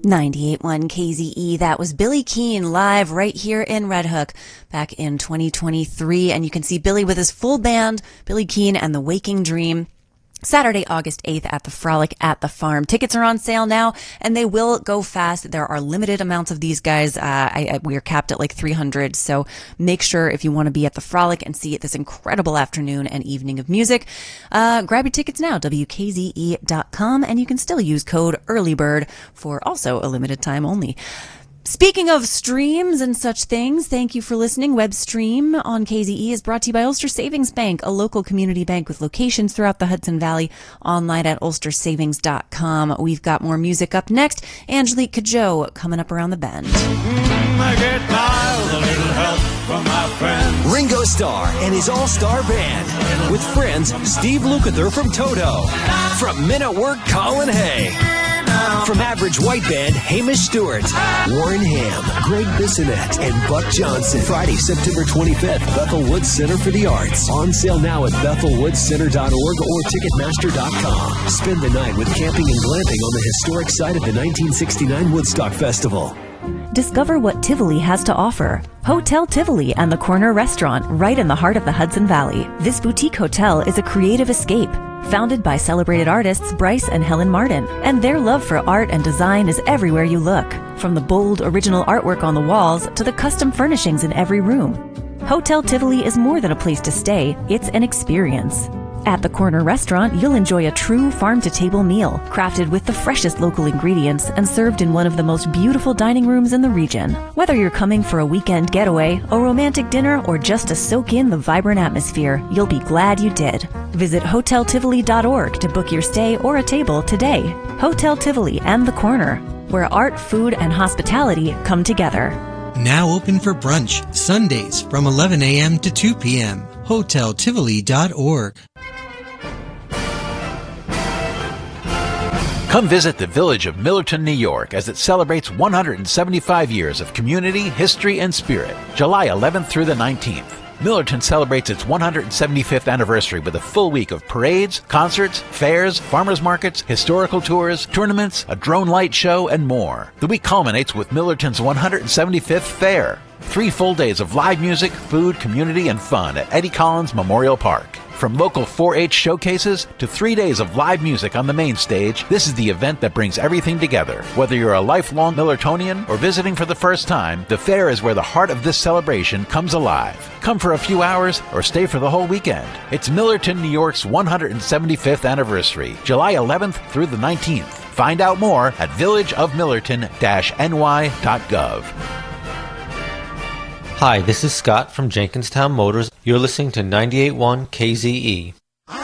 98.1 KZE. That was Billy Keane live right here in Red Hook back in 2023. And you can see Billy with his full band, Billy Keane and the Waking Dream, Saturday, August 8th at the Frolic at the Farm. Tickets are on sale now, and they will go fast. There are limited amounts of these guys. We are capped at like 300, so make sure if you want to be at the Frolic and see this incredible afternoon and evening of music, grab your tickets now, WKZE.com, and you can still use code EARLYBIRD for also a limited time only. Speaking of streams and such things, thank you for listening. WebStream on KZE is brought to you by Ulster Savings Bank, a local community bank with locations throughout the Hudson Valley, online at ulstersavings.com. We've got more music up next. Angelique Kidjo coming up around the bend. I get by with a little help from my friends. Ringo Starr and his all-star band. With friends, Steve Lukather from Toto. From Men at Work, Colin Hay. From Average White Band, Hamish Stewart, Warren Ham, Greg Bissonette, and Buck Johnson. Friday, September 25th, Bethel Woods Center for the Arts. On sale now at bethelwoodscenter.org or Ticketmaster.com. Spend the night with camping and glamping on the historic site of the 1969 Woodstock Festival. Discover what Tivoli has to offer. Hotel Tivoli and the Corner Restaurant, right in the heart of the Hudson Valley. This boutique hotel is a creative escape. Founded by celebrated artists Bryce and Helen Martin, and their love for art and design is everywhere you look, from the bold original artwork on the walls to the custom furnishings in every room. Hotel Tivoli is more than a place to stay, it's an experience. At the Corner Restaurant, you'll enjoy a true farm-to-table meal, crafted with the freshest local ingredients and served in one of the most beautiful dining rooms in the region. Whether you're coming for a weekend getaway, a romantic dinner, or just to soak in the vibrant atmosphere, you'll be glad you did. Visit HotelTivoli.org to book your stay or a table today. Hotel Tivoli and the Corner, where art, food, and hospitality come together. Now open for brunch, Sundays from 11 a.m. to 2 p.m. HotelTivoli.org. Come visit the village of Millerton, New York, as it celebrates 175 years of community, history, and spirit, July 11th through the 19th. Millerton celebrates its 175th anniversary with a full week of parades, concerts, fairs, farmers markets, historical tours, tournaments, a drone light show, and more. The week culminates with Millerton's 175th Fair. 3 full days of live music, food, community, and fun at Eddie Collins Memorial Park. From local 4-H showcases to 3 days of live music on the main stage, this is the event that brings everything together. Whether you're a lifelong Millertonian or visiting for the first time, the fair is where the heart of this celebration comes alive. Come for a few hours or stay for the whole weekend. It's Millerton, New York's 175th anniversary, July 11th through the 19th. Find out more at villageofmillerton-ny.gov. Hi, this is Scott from Jenkinstown Motors. You're listening to 98.1 KZE.